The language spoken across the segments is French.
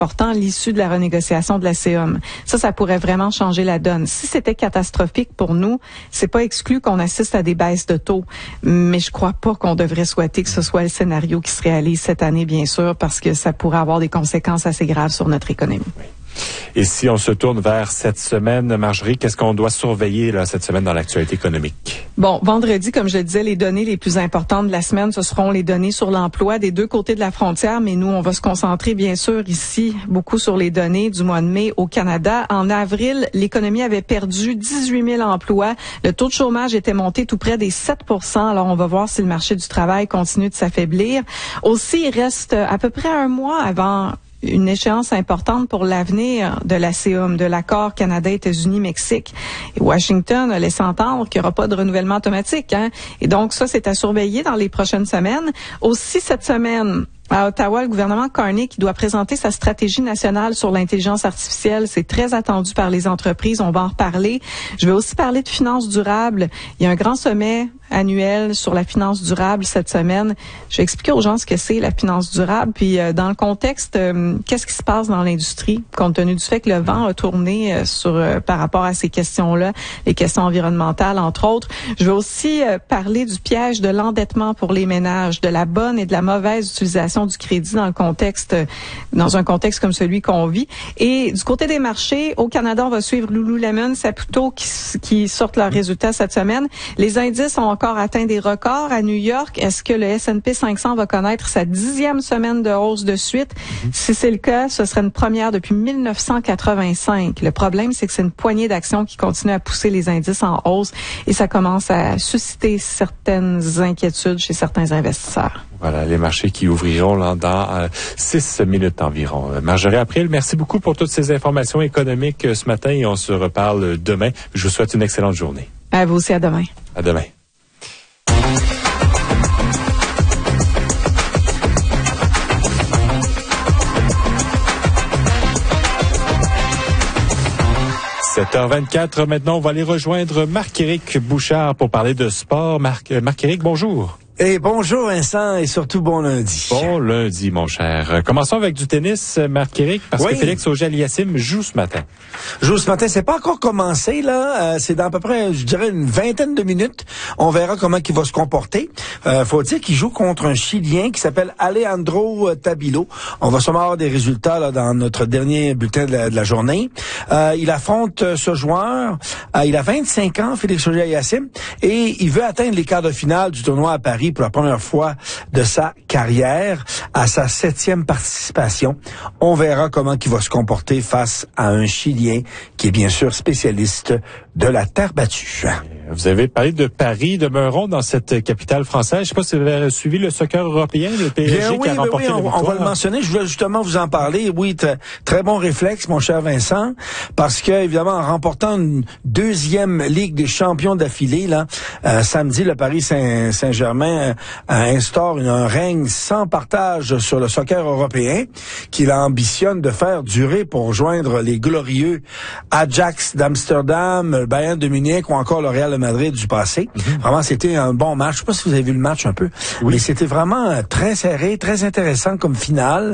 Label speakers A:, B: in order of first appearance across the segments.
A: important l'issue de la renégociation de la CEOM. Ça pourrait vraiment changer la donne. Si c'était catastrophique pour nous, c'est pas exclu qu'on assiste à des baisses de taux, mais je crois pas qu'on devrait souhaiter que ce soit le scénario qui se réalise cette année, bien sûr, parce que ça pourrait avoir des conséquences assez graves sur notre économie.
B: Oui. Et si on se tourne vers cette semaine, Marjorie, qu'est-ce qu'on doit surveiller là, cette semaine dans l'actualité économique?
A: Bon, vendredi, comme je le disais, les données les plus importantes de la semaine, ce seront les données sur l'emploi des deux côtés de la frontière, mais nous, on va se concentrer, bien sûr, ici, beaucoup sur les données du mois de mai au Canada. En avril, l'économie avait perdu 18 000 emplois. Le taux de chômage était monté tout près des 7 %. Alors, on va voir si le marché du travail continue de s'affaiblir. Aussi, il reste à peu près un mois avant une échéance importante pour l'avenir de la CEOM, de l'accord Canada-États-Unis-Mexique. Et Washington a laissé entendre qu'il n'y aura pas de renouvellement automatique. Et donc, ça, c'est à surveiller dans les prochaines semaines. Aussi, cette semaine, à Ottawa, le gouvernement Carney qui doit présenter sa stratégie nationale sur l'intelligence artificielle. C'est très attendu par les entreprises. On va en reparler. Je vais aussi parler de finances durables. Il y a un grand sommet annuel sur la finance durable cette semaine. Je vais expliquer aux gens ce que c'est la finance durable. Puis dans le contexte, qu'est-ce qui se passe dans l'industrie, compte tenu du fait que le vent a tourné par rapport à ces questions-là, les questions environnementales, entre autres. Je vais aussi parler du piège de l'endettement pour les ménages, de la bonne et de la mauvaise utilisation du crédit dans un contexte comme celui qu'on vit. Et du côté des marchés, au Canada, on va suivre Lululemon, Saputo qui sortent leurs résultats cette semaine. Les indices ont encore atteint des records à New York. Est-ce que le S&P 500 va connaître sa 10e semaine de hausse de suite? Si c'est le cas, ce serait une première depuis 1985. Le problème, c'est que c'est une poignée d'actions qui continue à pousser les indices en hausse et ça commence à susciter certaines inquiétudes chez certains investisseurs.
B: Voilà, les marchés qui ouvriront là, dans 6 minutes environ. Marjorie April, merci beaucoup pour toutes ces informations économiques ce matin et on se reparle demain. Je vous souhaite une excellente journée.
A: À vous aussi, à demain.
B: À demain. « 7h24, maintenant, on va aller rejoindre Marc-Éric Bouchard pour parler de sport. Marc-Éric, bonjour.
C: Et bonjour Vincent et surtout bon lundi.
B: Bon lundi, mon cher. Commençons avec du tennis, Marc-Éric, parce que Félix Auger-Aliassime joue ce matin.
C: Joue ce matin, c'est pas encore commencé là, c'est dans à peu près, je dirais, une vingtaine de minutes. On verra comment il va se comporter. Faut dire qu'il joue contre un Chilien qui s'appelle Alejandro Tabilo. On va sûrement avoir des résultats là dans notre dernier bulletin de la journée. Il affronte ce joueur. Il a 25 ans, Félix Auger-Aliassime, et il veut atteindre les quarts de finale du tournoi à Paris pour la première fois de sa carrière, à sa 7e participation. On verra comment il va se comporter face à un Chilien qui est bien sûr spécialiste de la terre battue.
B: Vous avez parlé de Paris, de Meuron dans cette capitale française. Je ne sais pas si vous avez suivi le soccer européen, le PSG qui a remporté la victoire.
C: On va le mentionner. Je voulais justement vous en parler. Oui, très bon réflexe, mon cher Vincent, parce que évidemment, en remportant une 2e Ligue des champions d'affilée, là, samedi, le Paris Saint-Germain instaure un règne sans partage sur le soccer européen qu'il ambitionne de faire durer pour joindre les glorieux Ajax d'Amsterdam, le Bayern de Munich ou encore le Real de Madrid du passé. Vraiment, c'était un bon match. Je sais pas si vous avez vu le match un peu, mais c'était vraiment très serré, très intéressant comme finale.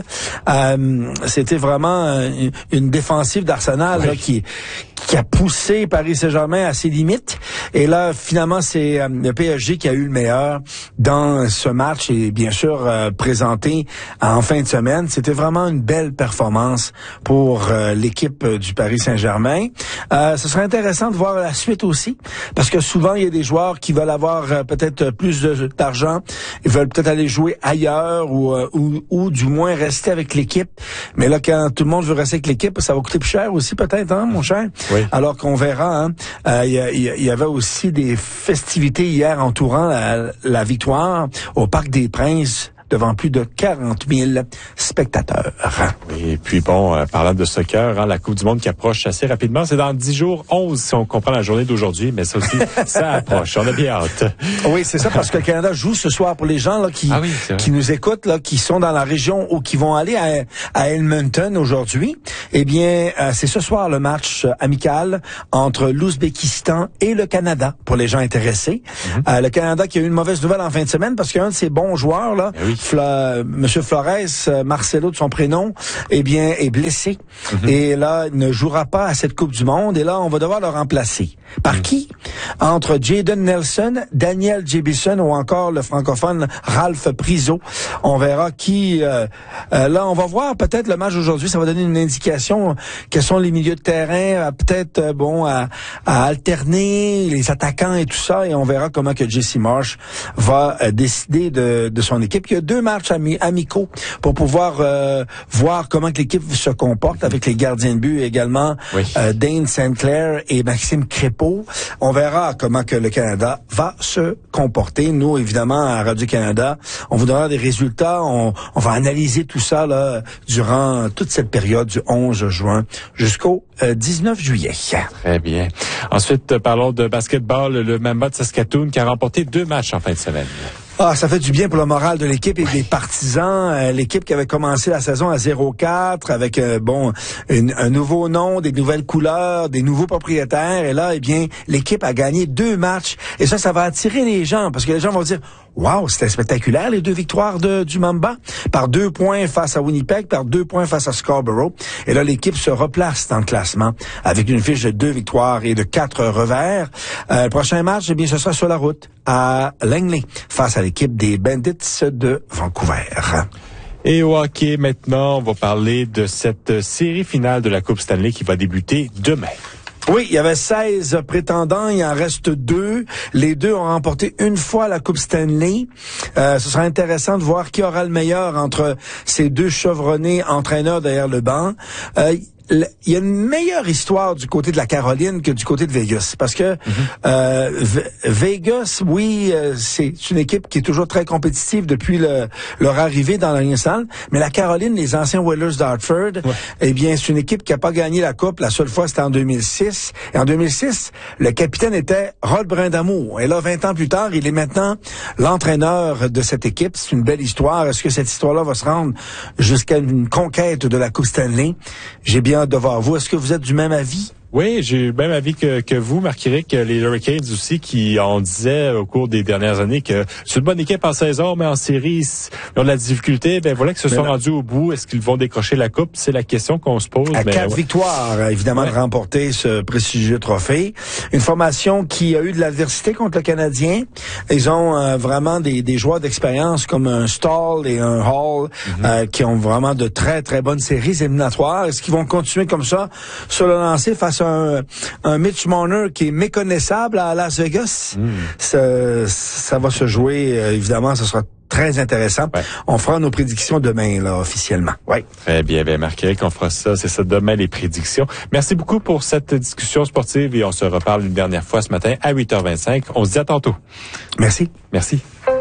C: C'était vraiment une défensive d'Arsenal là, qui a poussé Paris Saint-Germain à ses limites. Et là, finalement, c'est le PSG qui a eu le meilleur dans ce match et bien sûr présenté en fin de semaine. C'était vraiment une belle performance pour l'équipe du Paris Saint-Germain. Ce serait intéressant de voir la suite aussi, parce que souvent, il y a des joueurs qui veulent avoir peut-être plus d'argent, ils veulent peut-être aller jouer ailleurs ou du moins rester avec l'équipe. Mais là, quand tout le monde veut rester avec l'équipe, ça va coûter plus cher aussi peut-être, hein, mon cher? Oui. Alors qu'on verra, hein, il y avait aussi des festivités hier entourant la victoire au Parc des Princes devant plus de 40 000 spectateurs.
B: Et puis bon, parlant de soccer, hein, la Coupe du Monde qui approche assez rapidement, c'est dans 10 jours, 11 si on comprend la journée d'aujourd'hui, mais ça aussi, ça approche. On a bien hâte.
C: Oui, c'est ça, parce que le Canada joue ce soir pour les gens là qui nous écoutent, là, qui sont dans la région ou qui vont aller à Edmonton aujourd'hui. Eh bien, c'est ce soir le match amical entre l'Ouzbékistan et le Canada pour les gens intéressés. Le Canada qui a eu une mauvaise nouvelle en fin de semaine parce qu'un de ses bons joueurs là Monsieur Flores, Marcelo de son prénom, eh bien, est blessé. Et là, il ne jouera pas à cette Coupe du Monde. Et là, on va devoir le remplacer. Par qui? Entre Jaden Nelson, Daniel Jebison ou encore le francophone Ralph Priso. On verra qui... là, on va voir peut-être le match aujourd'hui. Ça va donner une indication quels sont les milieux de terrain, peut-être à alterner les attaquants et tout ça. Et on verra comment que Jesse Marsh va décider de son équipe. Il y a 2 matchs amicaux pour pouvoir voir comment que l'équipe se comporte avec les gardiens de but également. Oui. Dane Sinclair et Maxime Crépeau. On verra comment que le Canada va se comporter. Nous, évidemment, à Radio-Canada, on vous donnera des résultats. On va analyser tout ça là durant toute cette période du 11 juin jusqu'au 19 juillet.
B: Très bien. Ensuite, parlons de basketball. Le Mamba de Saskatoon qui a remporté 2 matchs en fin de semaine.
C: Ah, ça fait du bien pour le moral de l'équipe et des partisans. L'équipe qui avait commencé la saison à 0-4 avec un nouveau nom, des nouvelles couleurs, des nouveaux propriétaires. Et là, eh bien, l'équipe a gagné 2 matchs. Et ça va attirer les gens parce que les gens vont dire wow, c'était spectaculaire les 2 victoires du Mamba par 2 points face à Winnipeg, par 2 points face à Scarborough. Et là, l'équipe se replace dans le classement avec une fiche de 2 victoires et de 4 revers. Le prochain match, eh bien, ce sera sur la route à Langley face à l'équipe des Bandits de Vancouver.
B: Et au hockey, maintenant, on va parler de cette série finale de la Coupe Stanley qui va débuter demain.
C: Oui, il y avait 16 prétendants, il en reste 2. Les 2 ont remporté une fois la Coupe Stanley. Ce sera intéressant de voir qui aura le meilleur entre ces 2 chevronnés entraîneurs derrière le banc. Il y a une meilleure histoire du côté de la Caroline que du côté de Vegas. Parce que Vegas, oui, c'est une équipe qui est toujours très compétitive depuis leur arrivée dans la Ligue nationale. Mais la Caroline, les anciens Whalers d'Hartford, eh bien, c'est une équipe qui n'a pas gagné la Coupe. La seule fois, c'était en 2006. Et en 2006, le capitaine était Rod Brindamour. Et là, 20 ans plus tard, il est maintenant l'entraîneur de cette équipe. C'est une belle histoire. Est-ce que cette histoire-là va se rendre jusqu'à une conquête de la Coupe Stanley? J'ai bien hâte de voir. Vous, est-ce que vous êtes du même avis?
B: Oui, j'ai le même avis que vous, Marc-Éric. Les Hurricanes aussi, on disait au cours des dernières années que c'est une bonne équipe en saison, mais en série, ils ont de la difficulté. Ben voilà, qu'ils se sont rendus au bout. Est-ce qu'ils vont décrocher la coupe? C'est la question qu'on se pose.
C: À 4 victoires, évidemment, de remporter ce prestigieux trophée. Une formation qui a eu de l'adversité contre le Canadien. Ils ont vraiment des joueurs d'expérience comme un Stahl et un Hall qui ont vraiment de très, très bonnes séries éliminatoires. Est-ce qu'ils vont continuer comme ça sur le lancer face à un Mitch Marner qui est méconnaissable à Las Vegas? Ça va se jouer, évidemment, ce sera très intéressant. Ouais. On fera nos prédictions demain, là, officiellement. Ouais.
B: Très bien, Marc-Éric, on fera ça. C'est ça, demain, les prédictions. Merci beaucoup pour cette discussion sportive et on se reparle une dernière fois ce matin à 8h25. On se dit à tantôt.
C: Merci.
B: Merci.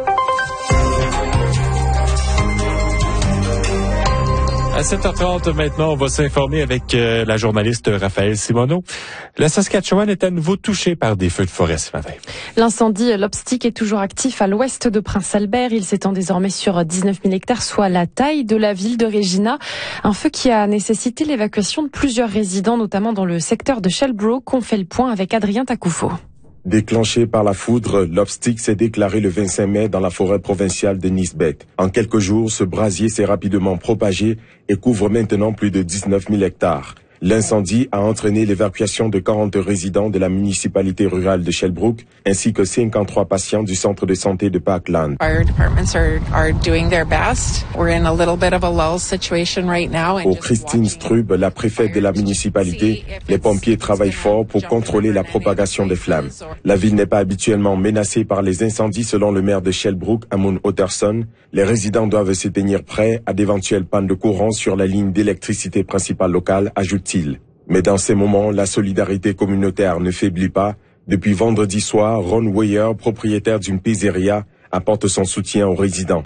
B: À 7h30 maintenant, on va s'informer avec la journaliste Raphaël Simoneau. La Saskatchewan est à nouveau touchée par des feux de forêt ce matin.
D: L'incendie Lobstick est toujours actif à l'ouest de Prince-Albert. Il s'étend désormais sur 19 000 hectares, soit la taille de la ville de Regina. Un feu qui a nécessité l'évacuation de plusieurs résidents, notamment dans le secteur de Shellbrook. On fait le point avec Adrien Takoufo.
E: Déclenché par la foudre, Lobstick s'est déclaré le 25 mai dans la forêt provinciale de Nisbet. En quelques jours, ce brasier s'est rapidement propagé et couvre maintenant plus de 19 000 hectares. L'incendie a entraîné l'évacuation de 40 résidents de la municipalité rurale de Shellbrook ainsi que 53 patients du centre de santé de Parkland. Pour Christine Strub, la préfète de la municipalité, les pompiers travaillent fort pour contrôler la propagation des flammes. La ville n'est pas habituellement menacée par les incendies selon le maire de Shellbrook, Amon Otterson. Les résidents doivent se tenir prêts à d'éventuelles pannes de courant sur la ligne d'électricité principale locale, ajoute-t-il. Mais dans ces moments, la solidarité communautaire ne faiblit pas. Depuis vendredi soir, Ron Weyer, propriétaire d'une pizzeria, apporte son soutien aux résidents.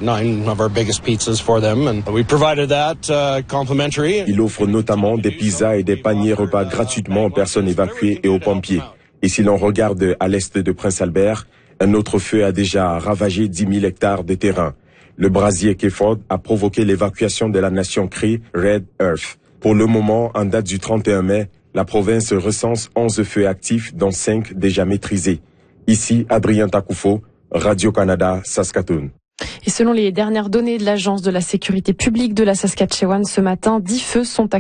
E: Il offre notamment des pizzas et des paniers repas gratuitement aux personnes évacuées et aux pompiers. Et si l'on regarde à l'est de Prince-Albert, un autre feu a déjà ravagé 10 000 hectares de terrain. Le brasier Keford a provoqué l'évacuation de la nation Cree Red Earth. Pour le moment, en date du 31 mai, la province recense 11 feux actifs, dont 5 déjà maîtrisés. Ici, Adrien Takoufo, Radio-Canada, Saskatoon.
D: Et selon les dernières données de l'Agence de la sécurité publique de la Saskatchewan ce matin, 10 feux sont